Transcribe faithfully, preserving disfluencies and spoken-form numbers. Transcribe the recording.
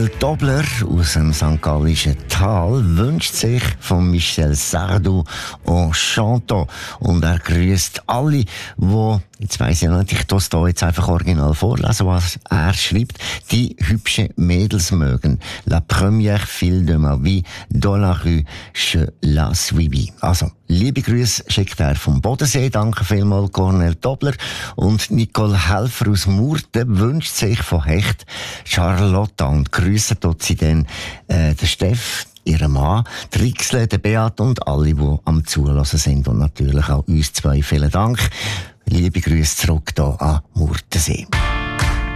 Cornel Dobler aus dem Sankt Gallischen Tal wünscht sich von Michel Sardou «En chantant». Und er grüßt alle, die, jetzt weiss ich nicht, ich tue hier jetzt einfach original vorlesen, was er schreibt, die hübsche Mädels mögen. La première fille de ma vie, dans la rue, je la suivis. Also, liebe Grüße schickt er vom Bodensee. Danke vielmals, Cornel Dobler. Und Nicole Helfer aus Murten wünscht sich von Hecht Charlotte und grüßen dort sie dann äh, den Steff, ihren Mann, die Rixle, den Beat und alle, die am Zulassen sind. Und natürlich auch uns zwei. Vielen Dank. Liebe Grüße zurück hier an Murtensee.